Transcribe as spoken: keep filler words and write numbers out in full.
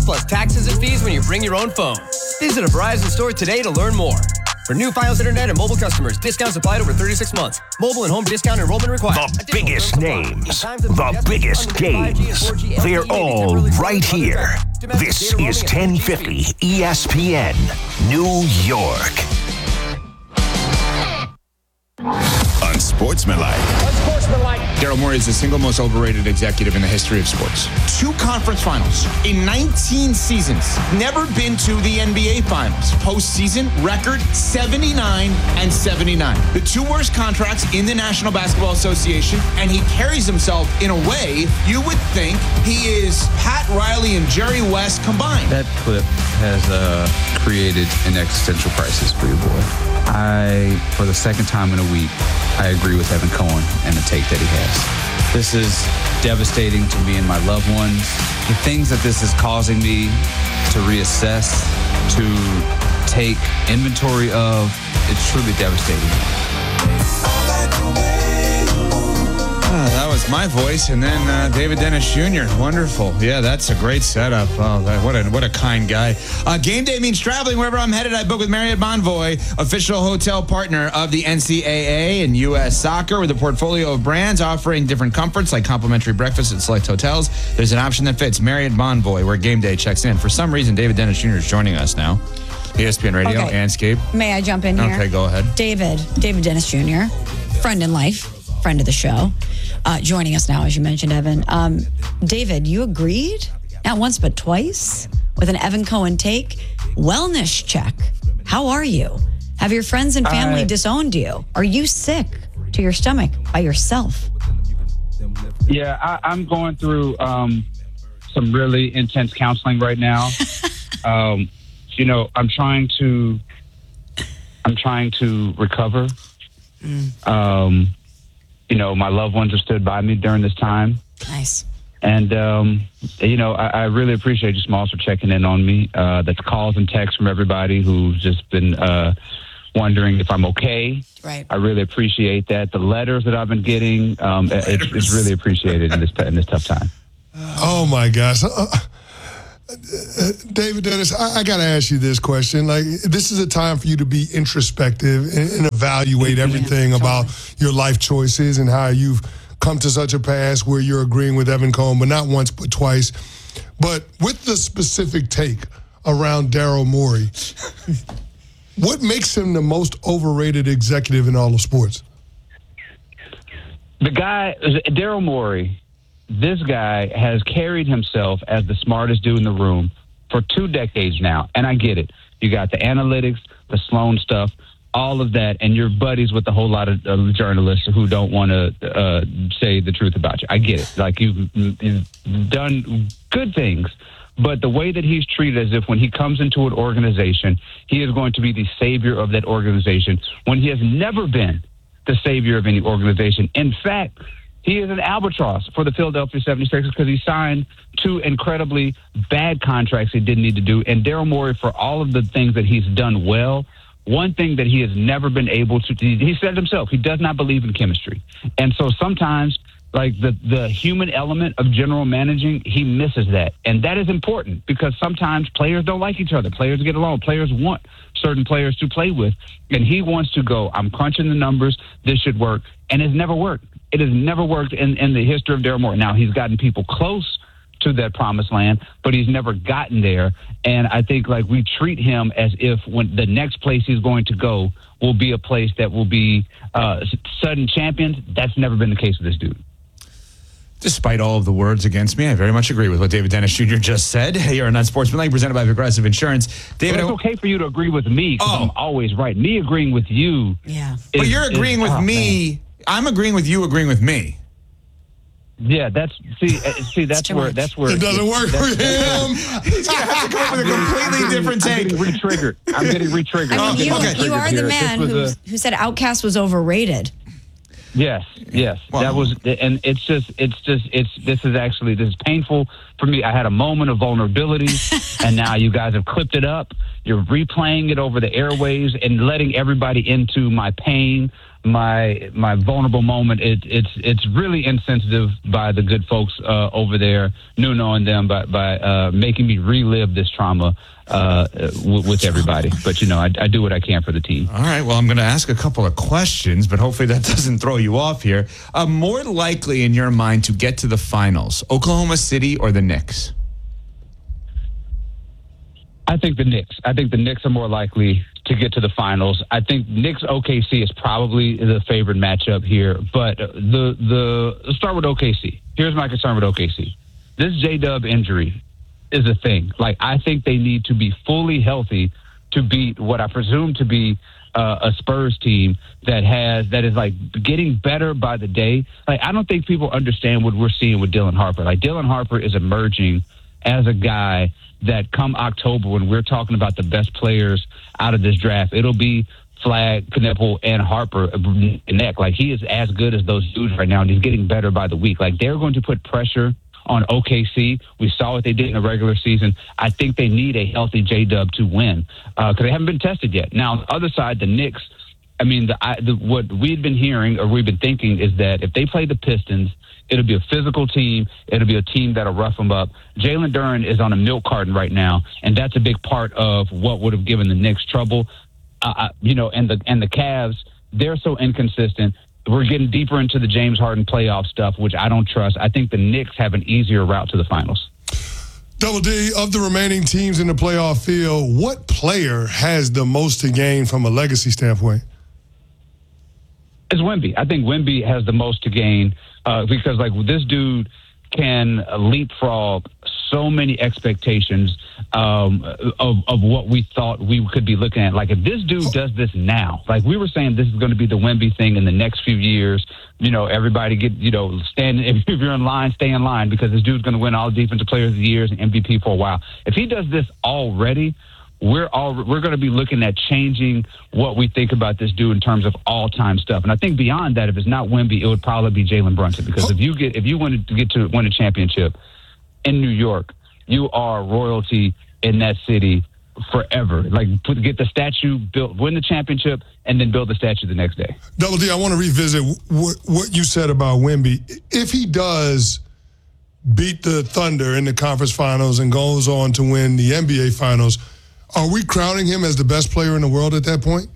plus taxes and fees when you bring your own phone. Visit a Verizon store today to learn more. For new Fios Internet and mobile customers, discounts applied over thirty-six months. Mobile and home discount enrollment required. The biggest names, the biggest games, they're all right here. This is ten fifty E S P N, New York. Unsportsmanlike. Unsportsmanlike. Daryl Morey is the single most overrated executive in the history of sports. Two conference finals in nineteen seasons. Never been to the N B A finals. Postseason record seventy-nine and seventy-nine. The two worst contracts in the National Basketball Association, and he carries himself in a way you would think he is Pat Riley and Jerry West combined. That clip has uh, created an existential crisis for your boy. I, for the second time in a week, I agree with Evan Cohen and the take that he has. This is devastating to me and my loved ones. The things that this is causing me to reassess, to take inventory of, it's truly devastating. Oh, that was my voice, and then uh, David Dennis Junior Wonderful. Yeah, that's a great setup. Oh, that, what a what a kind guy. Uh, game day means traveling. Wherever I'm headed, I book with Marriott Bonvoy, official hotel partner of the N C double A and U S Soccer, with a portfolio of brands offering different comforts like complimentary breakfast at select hotels. There's an option that fits. Marriott Bonvoy, where game day checks in. For some reason, David Dennis Junior is joining us now. E S P N Radio, okay. Anscape. May I jump in here? Okay, go ahead. David, David Dennis Junior, friend in life, friend of the show. Uh, joining us now, as you mentioned, Evan. Um, David, you agreed, not once but twice, with an Evan Cohen take. Wellness check. How are you? Have your friends and family uh, disowned you? Are you sick to your stomach by yourself? Yeah, I, I'm going through um, some really intense counseling right now. um, you know, I'm trying to, I'm trying to recover. Mm. Um, You know, my loved ones have stood by me during this time. Nice. And, um, you know, I, I really appreciate you, Smalls, for checking in on me. Uh, that's calls and texts from everybody who's just been uh, wondering if I'm okay. Right. I really appreciate that. The letters that I've been getting, um, it's, it's really appreciated in this in this tough time. Oh, my gosh. Uh, uh, David Dennis, I, I got to ask you this question. Like, this is a time for you to be introspective and, and evaluate everything yeah, totally. about your life choices and how you've come to such a pass where you're agreeing with Evan Cohen, but not once but twice. But with the specific take around Daryl Morey, what makes him the most overrated executive in all of sports? The guy, Daryl Morey, this guy has carried himself as the smartest dude in the room for two decades now. And I get it. You got the analytics, the Sloan stuff, all of that, and you're buddies with a whole lot of uh, journalists who don't want to uh, say the truth about you. I get it. Like, you've, you've done good things. But the way that he's treated, as if when he comes into an organization, he is going to be the savior of that organization, when he has never been the savior of any organization. In fact, he is an albatross for the Philadelphia seventy-sixers because he signed two incredibly bad contracts he didn't need to do. And Daryl Morey, for all of the things that he's done well, one thing that he has never been able to, he said it himself, he does not believe in chemistry. And so sometimes, like, the, the human element of general managing, he misses that. And that is important because sometimes players don't like each other. Players get along. Players want certain players to play with. And he wants to go, I'm crunching the numbers, this should work. And it's never worked. It has never worked in, in the history of Daryl Morey. Now, he's gotten people close to that promised land, but he's never gotten there. And I think, like, we treat him as if when the next place he's going to go will be a place that will be uh, sudden champions. That's never been the case with this dude. Despite all of the words against me, I very much agree with what David Dennis Junior just said. Here on Unsportsmanlike, presented by Progressive Insurance. David, well, it's okay for you to agree with me because oh. I'm always right. Me agreeing with you. Yeah. Is, but you're agreeing is, with oh, me. Man. I'm agreeing with you agreeing with me. Yeah, that's see, uh, see, that's where much. that's where it doesn't work for him. He's gonna have to come up with a completely different take. I'm getting re-triggered. I'm getting re-triggered. I mean, you, okay. you are the man who, a, who said Outkast was overrated. Yes, yes, well, that was, and it's just, it's just, it's. This is actually this is painful for me, I had a moment of vulnerability, and now you guys have clipped it up. You're replaying it over the airwaves and letting everybody into my pain, my my vulnerable moment. It, it's it's really insensitive by the good folks uh, over there, new knowing them, by, by uh, making me relive this trauma uh, w- with everybody. But, you know, I, I do what I can for the team. All right, well, I'm going to ask a couple of questions, but hopefully that doesn't throw you off here. Uh, more likely in your mind to get to the finals, Oklahoma City or the Knicks? I think the Knicks. I think the Knicks are more likely to get to the finals. I think Knicks O K C is probably the favorite matchup here. But the the let's start with O K C. Here's my concern with O K C. This J-Dub injury is a thing. Like, I think they need to be fully healthy to beat what I presume to be uh, a Spurs team that has that is like getting better by the day. Like, I don't think people understand what we're seeing with Dylan Harper. Like, Dylan Harper is emerging as a guy that come October, when we're talking about the best players out of this draft, it'll be Flagg, Knipple, and Harper neck. Like, he is as good as those dudes right now, and he's getting better by the week. Like, they're going to put pressure on O K C. We saw what they did in the regular season. I think they need a healthy J-Dub to win because uh, they haven't been tested yet. Now, on the other side, the Knicks, I mean, the, I, the, what we've been hearing or we've been thinking is that if they play the Pistons, it'll be a physical team. It'll be a team that'll rough them up. Jalen Duren is on a milk carton right now, and that's a big part of what would have given the Knicks trouble. Uh, you know, and the and the Cavs, they're so inconsistent. We're getting deeper into the James Harden playoff stuff, which I don't trust. I think the Knicks have an easier route to the finals. Double D, of the remaining teams in the playoff field, what player has the most to gain from a legacy standpoint? It's Wemby. I think Wemby has the most to gain uh, because, like, this dude can leapfrog so many expectations um, of, of what we thought we could be looking at. Like, if this dude does this now, like we were saying, this is going to be the Wemby thing in the next few years. You know, everybody get, you know, stand. If you're in line, stay in line because this dude's going to win all Defensive Players of the Year and M V P for a while. If he does this already, we're all we're going to be looking at changing what we think about this dude in terms of all-time stuff. And I think beyond that, if it's not Wemby, it would probably be Jalen Brunson because if you get if you want to get to win a championship in New York, you are royalty in that city forever. Like, put, get the statue built, win the championship, and then build the statue the next day. Double D, I want to revisit what, what you said about Wemby. If he does beat the Thunder in the conference finals and goes on to win the N B A finals, are we crowning him as the best player in the world at that point?